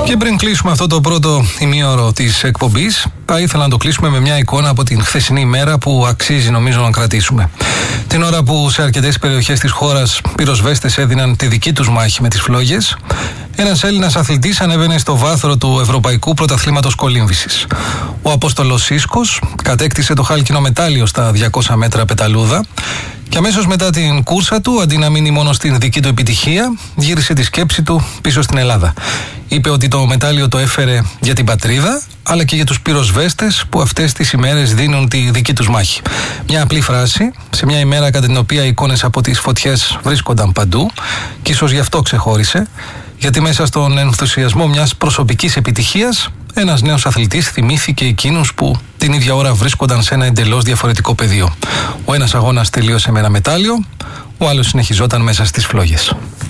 Και πριν κλείσουμε αυτό το πρώτο ημίωρο της εκπομπής, θα ήθελα να το κλείσουμε με μια εικόνα από την χθεσινή ημέρα που αξίζει νομίζω να κρατήσουμε. Την ώρα που σε αρκετές περιοχές της χώρας πυροσβέστες έδιναν τη δική τους μάχη με τις φλόγες, ένας Έλληνας αθλητής ανέβαινε στο βάθρο του Ευρωπαϊκού Πρωταθλήματος Κολύμβησης. Ο Απόστολος Σίσκος κατέκτησε το χάλκινο μετάλλιο στα 200 μέτρα πεταλούδα και αμέσως μετά την κούρσα του, αντί να μείνει μόνο στην δική του επιτυχία, γύρισε τη σκέψη του πίσω στην Ελλάδα. Είπε ότι το μετάλλιο το έφερε για την πατρίδα, αλλά και για τους πυροσβέστες που αυτές τις ημέρες δίνουν τη δική τους μάχη. Μια απλή φράση, σε μια ημέρα κατά την οποία οι εικόνες από τις φωτιές βρίσκονταν παντού, και ίσως γι' αυτό ξεχώρισε, γιατί μέσα στον ενθουσιασμό μιας προσωπικής επιτυχίας, ένας νέος αθλητής θυμήθηκε εκείνους που την ίδια ώρα βρίσκονταν σε ένα εντελώς διαφορετικό πεδίο. Ο ένας αγώνας τελείωσε με ένα μετάλλιο, ο άλλος συνεχιζόταν μέσα στις φλόγες.